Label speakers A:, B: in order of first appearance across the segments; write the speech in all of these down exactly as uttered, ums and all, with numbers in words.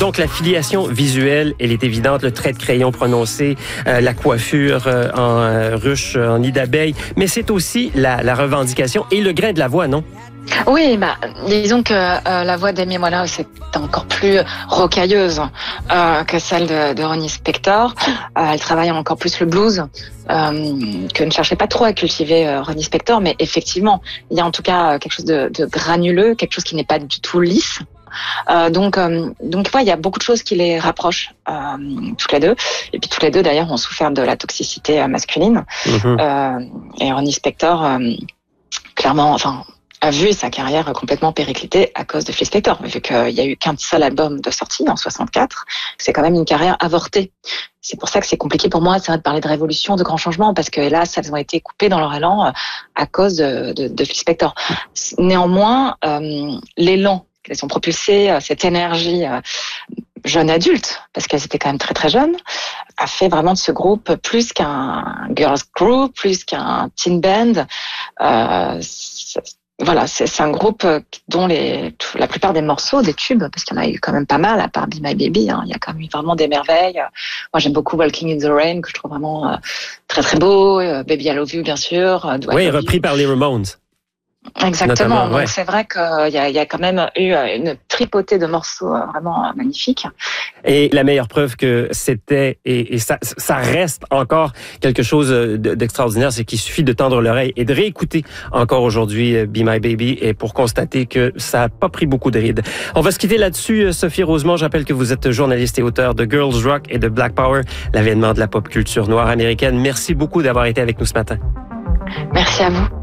A: Donc, la filiation visuelle, elle est évidente, le trait de crayon prononcé, euh, la coiffure euh, en euh, ruche, en nid d'abeille, mais c'est aussi la, la revendication et le grain de la voix, non?
B: Oui, bah, disons que euh, la voix d'Amy Winehouse est encore plus rocailleuse euh, que celle de, de Ronnie Spector. Euh, elle travaille encore plus le blues, euh, que ne cherchait pas trop à cultiver euh, Ronnie Spector, mais effectivement, il y a en tout cas quelque chose de, de granuleux, quelque chose qui n'est pas du tout lisse. Euh, donc, euh, donc, ouais, il y a beaucoup de choses qui les rapprochent euh, toutes les deux. Et puis, toutes les deux, d'ailleurs, ont souffert de la toxicité euh, masculine. Mm-hmm. Euh, et Ronnie Spector, euh, clairement, enfin, a vu sa carrière complètement péricliter à cause de Phil Spector. Vu qu'il y a eu qu'un seul album de sortie en soixante-quatre, c'est quand même une carrière avortée. C'est pour ça que c'est compliqué pour moi, c'est vrai, de parler de révolution, de grands changements, parce que hélas, elles ont été coupées dans leur élan à cause de, de, de Phil Spector. Néanmoins, euh, l'élan qu'elles ont propulsé, cette énergie euh, jeune adulte, parce qu'elles étaient quand même très très jeunes, a fait vraiment de ce groupe plus qu'un girls group, plus qu'un teen band. Euh, Voilà, c'est, c'est un groupe dont les, la plupart des morceaux, des tubes, parce qu'il y en a eu quand même pas mal, à part Be My Baby, hein, il y a quand même eu vraiment des merveilles. Moi, j'aime beaucoup Walking in the Rain, que je trouve vraiment euh, très très beau. Euh, Baby I Love You, bien sûr. Euh,
A: oui, repris you. Par les Ramones.
B: Exactement.
A: Notamment,
B: donc
A: ouais.
B: C'est vrai qu'il y a, il y a quand même eu une tripotée de morceaux vraiment magnifiques.
A: Et la meilleure preuve que c'était, et, et ça, ça reste encore quelque chose d'extraordinaire, c'est qu'il suffit de tendre l'oreille et de réécouter encore aujourd'hui Be My Baby, et pour constater que ça n'a pas pris beaucoup de rides. On va se quitter là-dessus, Sophie Rosemont. Je rappelle que vous êtes journaliste et auteur de Girls Rock et de Black Power, l'avènement de la pop culture noire américaine. Merci beaucoup d'avoir été avec nous ce matin.
B: Merci à vous.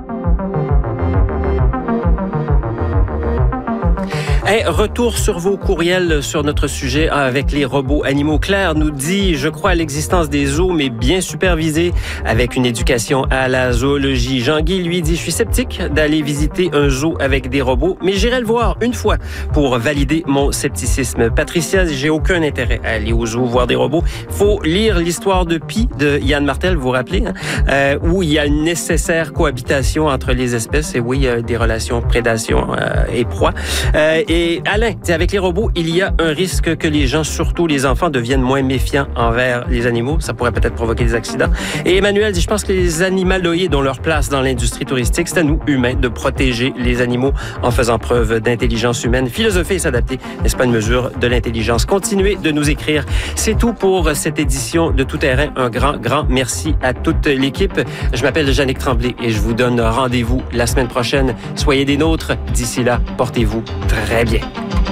A: Hey, retour sur vos courriels sur notre sujet avec les robots animaux. Claire nous dit, je crois à l'existence des zoos, mais bien supervisés, avec une éducation à la zoologie. Jean-Guy, lui, dit, je suis sceptique d'aller visiter un zoo avec des robots, mais j'irai le voir une fois pour valider mon scepticisme. Patricia, j'ai aucun intérêt à aller au zoo voir des robots. Faut lire l'histoire de Pi de Yann Martel, vous vous rappelez, hein? euh, où il y a une nécessaire cohabitation entre les espèces, et oui, euh, des relations prédation euh, et proie. Euh, et Et Alain, avec les robots, il y a un risque que les gens, surtout les enfants, deviennent moins méfiants envers les animaux. Ça pourrait peut-être provoquer des accidents. Et Emmanuel dit, je pense que les animaloïdes ont leur place dans l'industrie touristique. C'est à nous, humains, de protéger les animaux en faisant preuve d'intelligence humaine. Philosopher et s'adapter, n'est-ce pas une mesure de l'intelligence? Continuez de nous écrire. C'est tout pour cette édition de Tout Terrain. Un grand, grand merci à toute l'équipe. Je m'appelle Jannick Tremblay et je vous donne rendez-vous la semaine prochaine. Soyez des nôtres. D'ici là, portez-vous très bien.